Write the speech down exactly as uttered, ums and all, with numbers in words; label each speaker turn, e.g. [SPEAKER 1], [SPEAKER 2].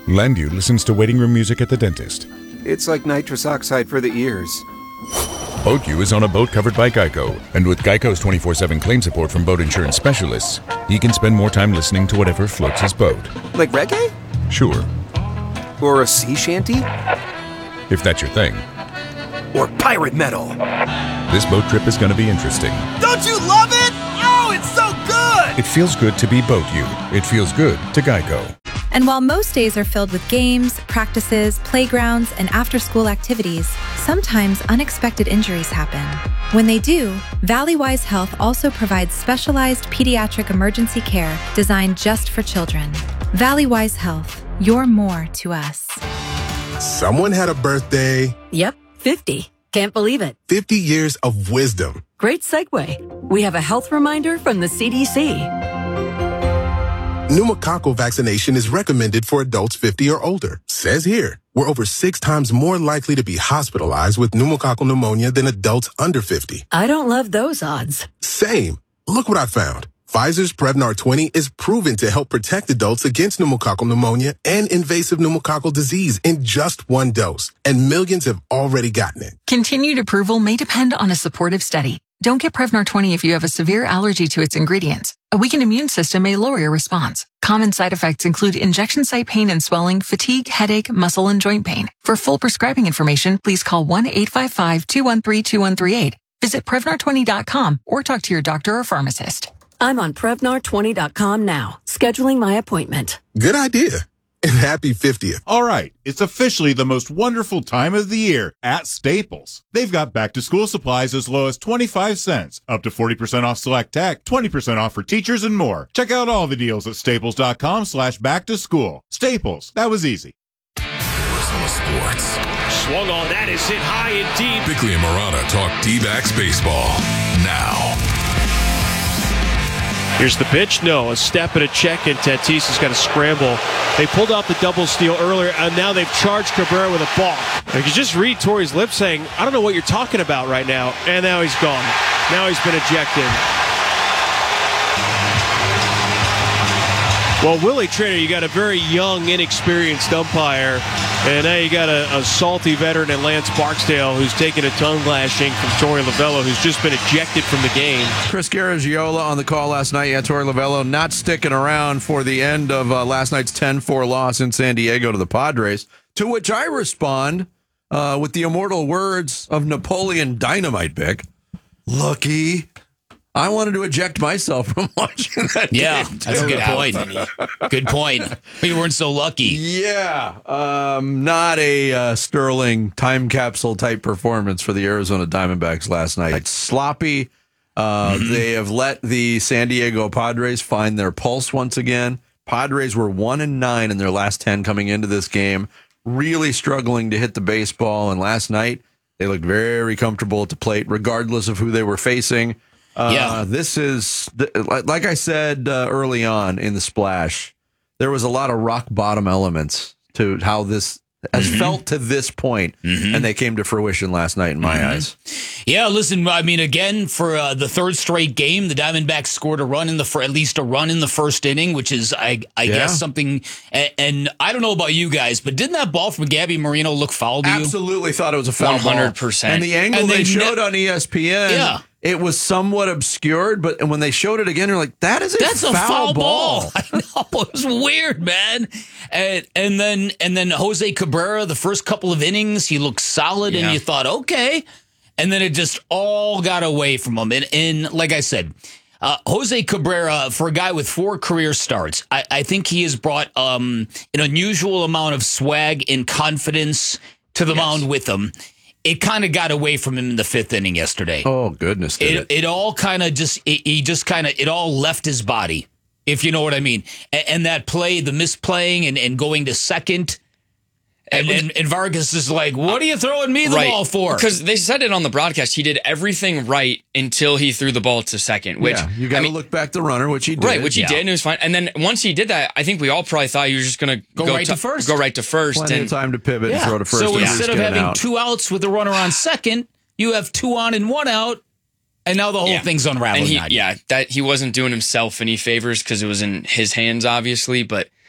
[SPEAKER 1] Landu listens to waiting room music at the dentist.
[SPEAKER 2] It's like nitrous oxide for the ears.
[SPEAKER 1] BoatU is on a boat covered by Geico, and with Geico's twenty-four seven claim support from boat insurance specialists, he can spend more time listening to whatever floats his boat.
[SPEAKER 2] Like reggae?
[SPEAKER 1] Sure.
[SPEAKER 2] Or a sea shanty?
[SPEAKER 1] If that's your thing.
[SPEAKER 2] Or pirate metal?
[SPEAKER 1] This boat trip is going to be interesting.
[SPEAKER 3] Don't you love it? Oh, it's so good!
[SPEAKER 1] It feels good to be BoatU. It feels good to Geico.
[SPEAKER 4] And while most days are filled with games, practices, playgrounds, and after-school activities, sometimes unexpected injuries happen. When they do, Valleywise Health also provides specialized pediatric emergency care designed just for children. Valleywise Health, you're more to us.
[SPEAKER 5] Someone had a birthday.
[SPEAKER 6] Yep, fifty. Can't believe it.
[SPEAKER 5] fifty years of wisdom.
[SPEAKER 6] Great segue. We have a health reminder from the C D C.
[SPEAKER 5] Pneumococcal vaccination is recommended for adults fifty or older. Says here, we're over six times more likely to be hospitalized with pneumococcal pneumonia than adults under fifty.
[SPEAKER 6] I don't love those odds.
[SPEAKER 5] Same. Look what I found. Pfizer's Prevnar twenty is proven to help protect adults against pneumococcal pneumonia and invasive pneumococcal disease in just one dose. And millions have already gotten it.
[SPEAKER 7] Continued approval may depend on a supportive study. Don't get Prevnar twenty if you have a severe allergy to its ingredients. A weakened immune system may lower your response. Common side effects include injection site pain and swelling, fatigue, headache, muscle, and joint pain. For full prescribing information, please call one eight five five, two one three, two one three eight. Visit Prevnar twenty dot com or talk to your doctor or pharmacist.
[SPEAKER 6] I'm on Prevnar twenty dot com now, scheduling my appointment.
[SPEAKER 5] Good idea. And happy fiftieth.
[SPEAKER 8] All right, it's officially the most wonderful time of the year at Staples. They've got back-to-school supplies as low as twenty-five cents, up to forty percent off select tech, twenty percent off for teachers, and more. Check out all the deals at staples.com slash back-to-school. Staples, that was easy.
[SPEAKER 9] Arizona Sports.
[SPEAKER 10] Swung on, that is hit high and deep.
[SPEAKER 9] Bickley and Marana talk D-backs baseball now.
[SPEAKER 10] Here's the pitch. No, a step and a check, and Tatis has got to scramble. They pulled out the double steal earlier, and now they've charged Cabrera with a ball. You can just read Torrey's lips saying, I don't know what you're talking about right now. And now he's gone. Now he's been ejected. Well, Willie Trainer, you got a very young, inexperienced umpire, and now you got a, a salty veteran in Lance Barksdale who's taken a tongue lashing from Torey Lovello, who's just been ejected from the game.
[SPEAKER 11] Chris Garagiola on the call last night. Yeah, Torey Lovello not sticking around for the end of uh, last night's ten four loss in San Diego to the Padres, to which I respond uh, with the immortal words of Napoleon Dynamite, Bick. Lucky. I wanted to eject myself from watching that
[SPEAKER 12] yeah,
[SPEAKER 11] game.
[SPEAKER 12] Yeah, that's a good point. Good point. We weren't so lucky.
[SPEAKER 11] Yeah. Um, not a uh, sterling time capsule type performance for the Arizona Diamondbacks last night. It's sloppy. Uh, mm-hmm. They have let the San Diego Padres find their pulse once again. Padres were one and nine in their last ten coming into this game, really struggling to hit the baseball. And last night, they looked very comfortable at the plate, regardless of who they were facing. Uh, yeah, this is, like I said uh, early on in the splash, there was a lot of rock bottom elements to how this has mm-hmm. felt to this point, mm-hmm. and they came to fruition last night in my mm-hmm. eyes.
[SPEAKER 12] Yeah, listen, I mean, again, for uh, the third straight game, the Diamondbacks scored a run in the, at least a run in the first inning, which is, I, I yeah. guess, something, and, and I don't know about you guys, but didn't that ball from Gabby Moreno look foul to you?
[SPEAKER 11] Absolutely thought it was a foul
[SPEAKER 12] one hundred percent.
[SPEAKER 11] Ball. And the angle and they, they showed ne- on E S P N.
[SPEAKER 12] Yeah.
[SPEAKER 11] It was somewhat obscured, but when they showed it again, you're like, that is a
[SPEAKER 12] That's
[SPEAKER 11] foul,
[SPEAKER 12] a foul ball.
[SPEAKER 11] ball.
[SPEAKER 12] I know. It was weird, man. And, and then and then Jose Cabrera, the first couple of innings, he looked solid, yeah. and you thought, okay. And then it just all got away from him. And, and like I said, uh, Jose Cabrera, for a guy with four career starts, I, I think he has brought um, an unusual amount of swag and confidence to the yes. mound with him. It kind of got away from him in the fifth inning yesterday.
[SPEAKER 11] Oh, goodness. Did
[SPEAKER 12] it,
[SPEAKER 11] it?
[SPEAKER 12] it all kind of just, it, he just kind of, it all left his body, if you know what I mean. And, and that play, the misplaying and, and going to second, and, and, and Vargas is like, what are you throwing me the
[SPEAKER 13] right.
[SPEAKER 12] ball for?
[SPEAKER 13] Because they said it on the broadcast. He did everything right until he threw the ball to second. Which
[SPEAKER 11] yeah, you got to I mean, look back the runner, which he did.
[SPEAKER 13] Right, which he
[SPEAKER 12] yeah.
[SPEAKER 13] did, and it was fine. And then once he did that, I think we all probably thought he was just going to
[SPEAKER 12] go right to first.
[SPEAKER 13] Go right to first.
[SPEAKER 11] Plenty
[SPEAKER 13] and,
[SPEAKER 11] of time to pivot
[SPEAKER 12] yeah.
[SPEAKER 11] and throw to first.
[SPEAKER 12] So
[SPEAKER 11] and
[SPEAKER 12] instead of having
[SPEAKER 11] out.
[SPEAKER 12] two outs with the runner on second, you have two on and one out. And now the whole
[SPEAKER 13] yeah.
[SPEAKER 12] thing's unraveling.
[SPEAKER 13] And he, yeah, that he wasn't doing himself any favors because it was in his hands, obviously. But